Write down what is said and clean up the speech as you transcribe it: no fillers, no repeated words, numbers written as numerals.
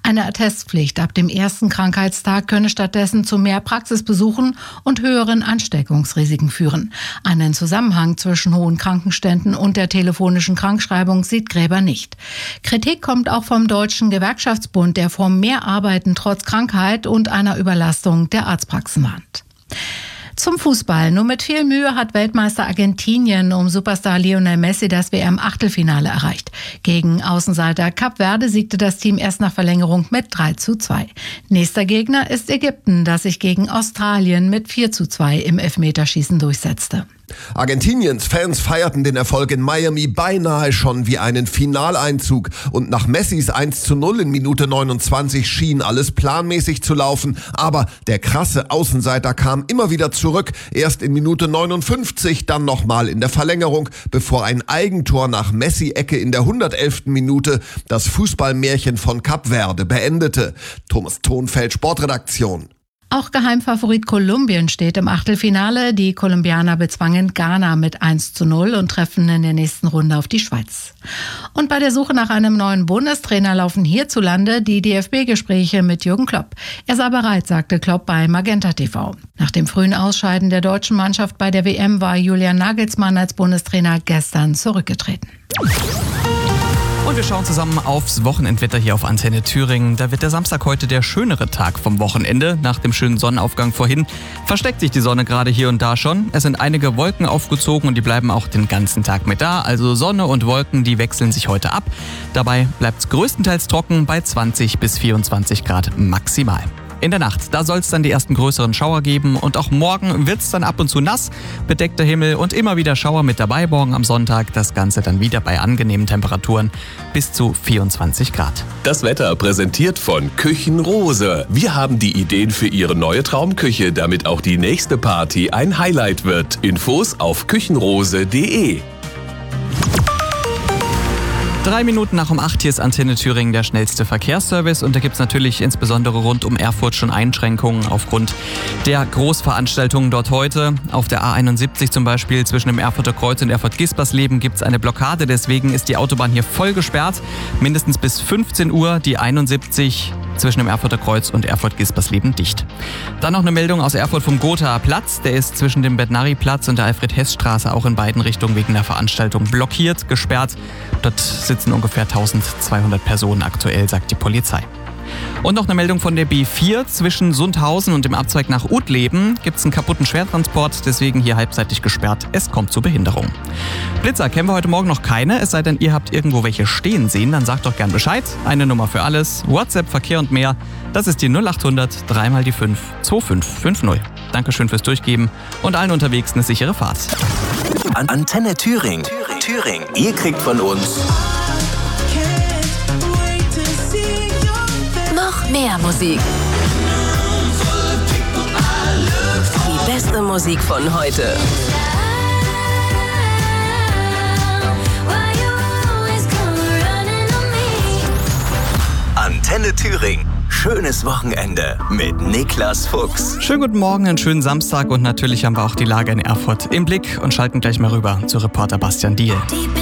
Eine Attestpflicht ab dem ersten Krankheitstag könne stattdessen zu mehr Praxisbesuchen und höheren Ansteckungsrisiken führen. Einen Zusammenhang zwischen hohen Krankenständen und der telefonischen Krankschreibung sieht Gräber nicht. Kritik kommt auch vom Deutschen Gewerkschaftsbund, der vor mehr Arbeiten trotz Krankheit und einer Überlastung der Arztpraxen warnt. Zum Fußball. Nur mit viel Mühe hat Weltmeister Argentinien um Superstar Lionel Messi das WM-Achtelfinale erreicht. Gegen Außenseiter Kap Verde siegte das Team erst nach Verlängerung mit 3:2. Nächster Gegner ist Ägypten, das sich gegen Australien mit 4:2 im Elfmeterschießen durchsetzte. Argentiniens Fans feierten den Erfolg in Miami beinahe schon wie einen Finaleinzug. Und nach Messis 1:0 in Minute 29 schien alles planmäßig zu laufen. Aber der krasse Außenseiter kam immer wieder zurück. Erst in Minute 59, dann nochmal in der Verlängerung, bevor ein Eigentor nach Messi-Ecke in der 111. Minute das Fußballmärchen von Kap Verde beendete. Thomas Thonfeld, Sportredaktion. Auch Geheimfavorit Kolumbien steht im Achtelfinale. Die Kolumbianer bezwangen Ghana mit 1:0 und treffen in der nächsten Runde auf die Schweiz. Und bei der Suche nach einem neuen Bundestrainer laufen hierzulande die DFB-Gespräche mit Jürgen Klopp. Er sei bereit, sagte Klopp bei Magenta TV. Nach dem frühen Ausscheiden der deutschen Mannschaft bei der WM war Julian Nagelsmann als Bundestrainer gestern zurückgetreten. Und wir schauen zusammen aufs Wochenendwetter hier auf Antenne Thüringen. Da wird der Samstag heute der schönere Tag vom Wochenende. Nach dem schönen Sonnenaufgang vorhin versteckt sich die Sonne gerade hier und da schon. Es sind einige Wolken aufgezogen und die bleiben auch den ganzen Tag mit da. Also Sonne und Wolken, die wechseln sich heute ab. Dabei bleibt es größtenteils trocken bei 20 bis 24 Grad maximal. In der Nacht, da soll es dann die ersten größeren Schauer geben und auch morgen wird es dann ab und zu nass, bedeckter Himmel und immer wieder Schauer mit dabei. Morgen am Sonntag das Ganze dann wieder bei angenehmen Temperaturen bis zu 24 Grad. Das Wetter präsentiert von Küchenrose. Wir haben die Ideen für Ihre neue Traumküche, damit auch die nächste Party ein Highlight wird. Infos auf küchenrose.de. 3 Minuten nach um 8, hier ist Antenne Thüringen der schnellste Verkehrsservice und da gibt es natürlich insbesondere rund um Erfurt schon Einschränkungen aufgrund der Großveranstaltungen dort heute. Auf der A71 zum Beispiel zwischen dem Erfurter Kreuz und Erfurt-Gispersleben gibt es eine Blockade, deswegen ist die Autobahn hier voll gesperrt. Mindestens bis 15 Uhr die 71 zwischen dem Erfurter Kreuz und Erfurt-Gispersleben dicht. Dann noch eine Meldung aus Erfurt vom Gothaer Platz. Der ist zwischen dem Betnari-Platz und der Alfred-Hess-Straße auch in beiden Richtungen wegen der Veranstaltung blockiert, gesperrt. Dort sitzen ungefähr 1200 Personen aktuell, sagt die Polizei. Und noch eine Meldung von der B4. Zwischen Sundhausen und dem Abzweig nach Utleben gibt es einen kaputten Schwertransport, deswegen hier halbseitig gesperrt. Es kommt zu Behinderung. Blitzer kennen wir heute Morgen noch keine, es sei denn, ihr habt irgendwo welche stehen sehen, dann sagt doch gern Bescheid. Eine Nummer für alles, WhatsApp, Verkehr und mehr, das ist die 0800 3 mal die 5 2550. Dankeschön fürs Durchgeben und allen unterwegs eine sichere Fahrt. Antenne Thüringen. Ihr kriegt von uns noch mehr Musik. Die beste Musik von heute. Antenne Thüringen. Schönes Wochenende mit Niklas Fuchs. Schönen guten Morgen, einen schönen Samstag und natürlich haben wir auch die Lage in Erfurt im Blick und schalten gleich mal rüber zu Reporter Bastian Diehl.